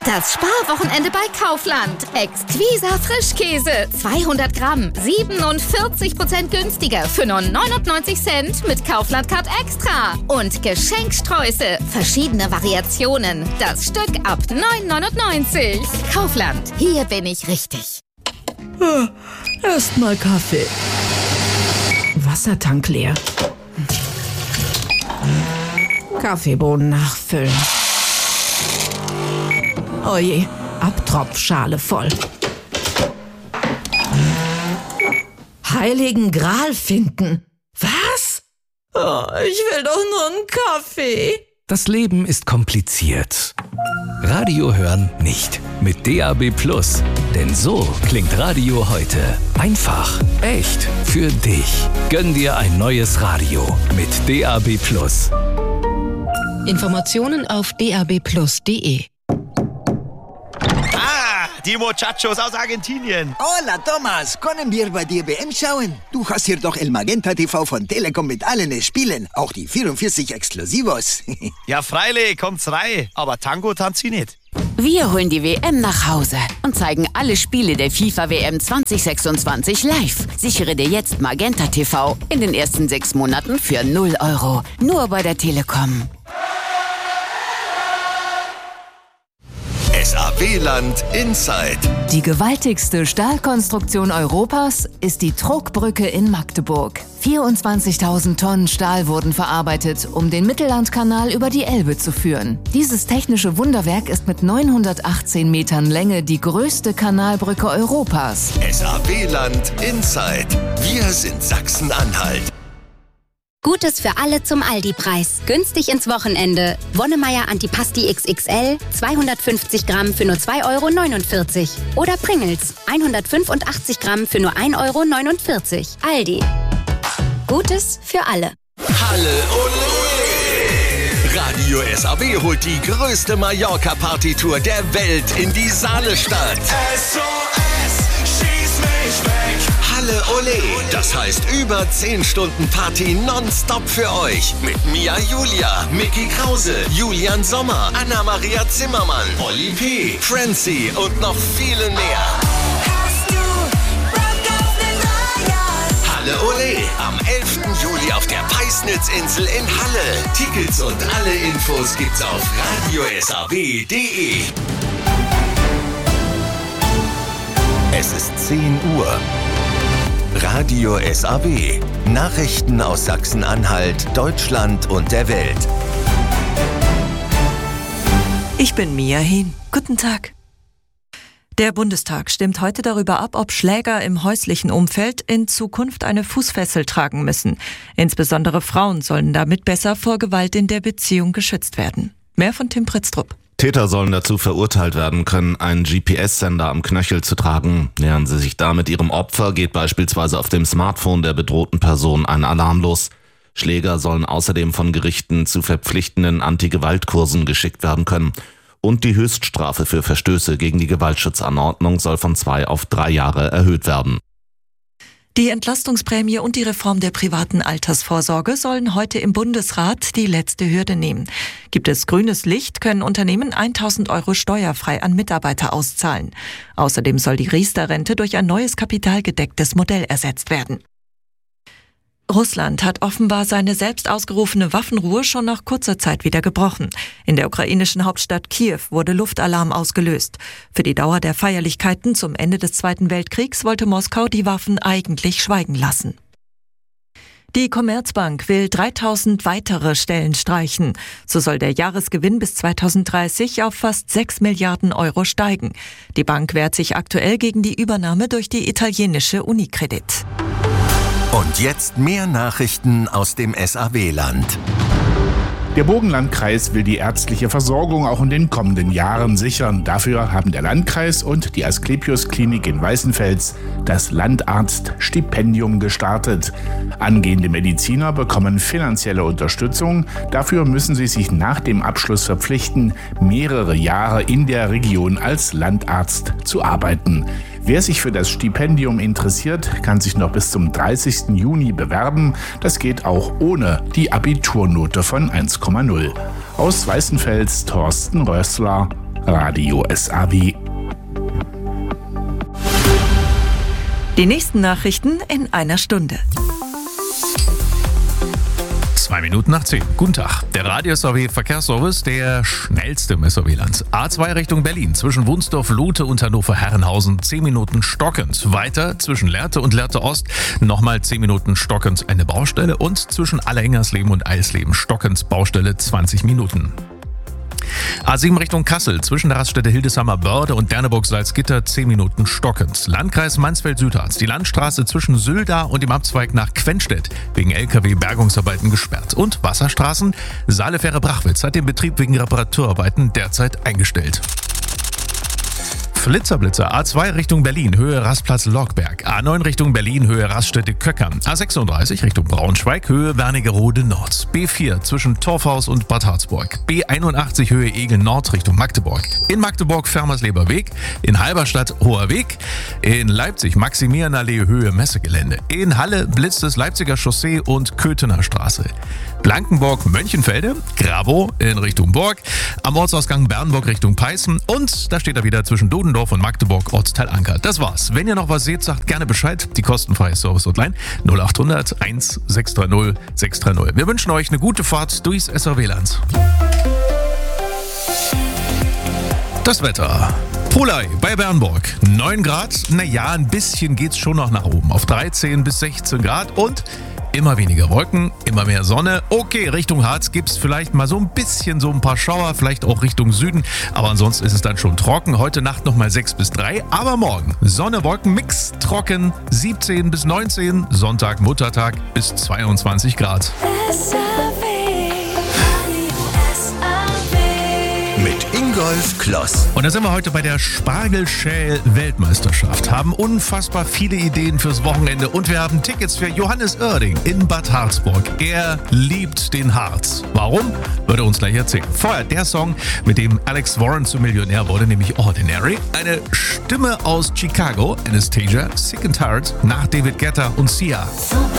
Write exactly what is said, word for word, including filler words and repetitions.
Das Sparwochenende bei Kaufland. Exquisa Frischkäse. zweihundert Gramm. siebenundvierzig Prozent günstiger für nur neunundneunzig Cent mit Kaufland Card Extra. Und Geschenksträuße. Verschiedene Variationen. Das Stück ab neun neunundneunzig. Kaufland. Hier bin ich richtig. Ah, erstmal Kaffee. Wassertank leer. Kaffeebohnen nachfüllen. Oje, Abtropfschale voll. Heiligen Gral finden. Was? Oh, ich will doch nur einen Kaffee. Das Leben ist kompliziert. Radio hören nicht. Mit D A B Plus. Denn so klingt Radio heute. Einfach, echt, für dich. Gönn dir ein neues Radio mit D A B Plus. Informationen auf d a b plus punkt d e. Ah, die Muchachos aus Argentinien. Hola, Thomas. Können wir bei dir W M schauen? Du hast hier doch El Magenta T V von Telekom mit allen Spielen. Auch die vierundvierzig Exklusivos. Ja, freilich, kommt's rein. Aber Tango tanzt sie nicht. Wir holen die W M nach Hause und zeigen alle Spiele der FIFA W M zwanzig sechsundzwanzig live. Sichere dir jetzt Magenta T V in den ersten sechs Monaten für null Euro. Nur bei der Telekom. S A W-Land Inside. Die gewaltigste Stahlkonstruktion Europas ist die Trugbrücke in Magdeburg. vierundzwanzigtausend Tonnen Stahl wurden verarbeitet, um den Mittellandkanal über die Elbe zu führen. Dieses technische Wunderwerk ist mit neunhundertachtzehn Metern Länge die größte Kanalbrücke Europas. S A W-Land Inside. Wir sind Sachsen-Anhalt. Gutes für alle zum Aldi-Preis. Günstig ins Wochenende. Wonnemeier Antipasti X X L, zweihundertfünfzig Gramm für nur zwei Euro neunundvierzig. Oder Pringles, hundertfünfundachtzig Gramm für nur ein Euro neunundvierzig. Aldi. Gutes für alle. Halle ole! Radio S A W holt die größte Mallorca-Partytour der Welt in die Saalestadt. S O S, schieß mich weg! Halle ole! Das heißt über zehn Stunden Party nonstop für euch. Mit Mia Julia, Micky Krause, Julian Sommer, Anna-Maria Zimmermann, Olli P., Francie und noch vielen mehr. Hast du Bock auf den Dreier? Halle ole! Am elften Juli auf der Peisnitzinsel in Halle. Tickets und alle Infos gibt's auf radio s a w punkt d e. Es ist zehn Uhr. Radio S A W. Nachrichten aus Sachsen-Anhalt, Deutschland und der Welt. Ich bin Mia Hehn. Guten Tag. Der Bundestag stimmt heute darüber ab, ob Schläger im häuslichen Umfeld in Zukunft eine Fußfessel tragen müssen. Insbesondere Frauen sollen damit besser vor Gewalt in der Beziehung geschützt werden. Mehr von Tim Pritztrup. Täter sollen dazu verurteilt werden können, einen G P S-Sender am Knöchel zu tragen. Nähern sie sich damit ihrem Opfer, geht beispielsweise auf dem Smartphone der bedrohten Person ein Alarm los. Schläger sollen außerdem von Gerichten zu verpflichtenden Anti-Gewalt-Kursen geschickt werden können. Und die Höchststrafe für Verstöße gegen die Gewaltschutzanordnung soll von zwei auf drei Jahre erhöht werden. Die Entlastungsprämie und die Reform der privaten Altersvorsorge sollen heute im Bundesrat die letzte Hürde nehmen. Gibt es grünes Licht, können Unternehmen tausend Euro steuerfrei an Mitarbeiter auszahlen. Außerdem soll die Riester-Rente durch ein neues kapitalgedecktes Modell ersetzt werden. Russland hat offenbar seine selbst ausgerufene Waffenruhe schon nach kurzer Zeit wieder gebrochen. In der ukrainischen Hauptstadt Kiew wurde Luftalarm ausgelöst. Für die Dauer der Feierlichkeiten zum Ende des Zweiten Weltkriegs wollte Moskau die Waffen eigentlich schweigen lassen. Die Commerzbank will dreitausend weitere Stellen streichen. So soll der Jahresgewinn bis zweitausenddreißig auf fast sechs Milliarden Euro steigen. Die Bank wehrt sich aktuell gegen die Übernahme durch die italienische Unicredit. Und jetzt mehr Nachrichten aus dem S A W-Land. Der Burgenlandkreis will die ärztliche Versorgung auch in den kommenden Jahren sichern. Dafür haben der Landkreis und die Asklepios-Klinik in Weißenfels das Landarzt-Stipendium gestartet. Angehende Mediziner bekommen finanzielle Unterstützung. Dafür müssen sie sich nach dem Abschluss verpflichten, mehrere Jahre in der Region als Landarzt zu arbeiten. Wer sich für das Stipendium interessiert, kann sich noch bis zum dreißigsten Juni bewerben. Das geht auch ohne die Abiturnote von eins Komma null. Aus Weißenfels, Thorsten Rössler, Radio S A W. Die nächsten Nachrichten in einer Stunde. Zwei Minuten nach zehn. Guten Tag. Der Radio-S A W-Verkehrsservice, der schnellste im S A W-Land. A zwei Richtung Berlin, zwischen Wunsdorf, Lute und Hannover-Herrenhausen, zehn Minuten stockend. Weiter zwischen Lehrte und Lehrte-Ost, nochmal zehn Minuten stockend eine Baustelle. Und zwischen Allerengersleben und Eisleben stockend Baustelle zwanzig Minuten. A sieben Richtung Kassel, zwischen der Raststätte Hildesheimer Börde und Derneburg-Salzgitter zehn Minuten stockend. Landkreis Mansfeld-Südharz, die Landstraße zwischen Sylda und dem Abzweig nach Quenstedt wegen L K W-Bergungsarbeiten gesperrt. Und Wasserstraßen, Saale-Fähre-Brachwitz hat den Betrieb wegen Reparaturarbeiten derzeit eingestellt. Blitzerblitzer, A zwei Richtung Berlin, Höhe Rastplatz Lockberg, A neun Richtung Berlin, Höhe Raststätte Köckern, A sechsunddreißig Richtung Braunschweig, Höhe Wernigerode Nord, B vier zwischen Torfhaus und Bad Harzburg, B einundachtzig Höhe Egel Nord Richtung Magdeburg, in Magdeburg Fermersleber Weg, in Halberstadt Hoher Weg, in Leipzig Maximilianallee Höhe Messegelände, in Halle blitzt es Leipziger Chaussee und Köthener Straße, Blankenburg Mönchenfelde, Grabow in Richtung Burg, am Ortsausgang Bernburg Richtung Peißen und da steht er wieder zwischen Dodendorf und Magdeburg Ortsteil Anker. Das war's. Wenn ihr noch was seht, sagt gerne Bescheid. Die kostenfreie Service-Hotline null acht hundert eins sechs drei null sechs drei null. Wir wünschen euch eine gute Fahrt durchs S A W-Land. Das Wetter. Polei bei Bernburg. neun Grad. Naja, ein bisschen geht's schon noch nach oben. Auf dreizehn bis sechzehn Grad und immer weniger Wolken, immer mehr Sonne. Okay, Richtung Harz gibt's vielleicht mal so ein bisschen so ein paar Schauer, vielleicht auch Richtung Süden. Aber ansonsten ist es dann schon trocken. Heute Nacht nochmal sechs bis drei. Aber morgen Sonne, Wolken, Mix, trocken, siebzehn bis neunzehn. Sonntag, Muttertag bis zweiundzwanzig Grad. Mit Ingolf Kloss. Und da sind wir heute bei der Spargelschäl-Weltmeisterschaft, haben unfassbar viele Ideen fürs Wochenende und wir haben Tickets für Johannes Oerding in Bad Harzburg. Er liebt den Harz. Warum? Würde er uns gleich erzählen. Vorher der Song, mit dem Alex Warren zum Millionär wurde, nämlich Ordinary. Eine Stimme aus Chicago, Anastasia, Sick and Tired, nach David Guetta und Sia.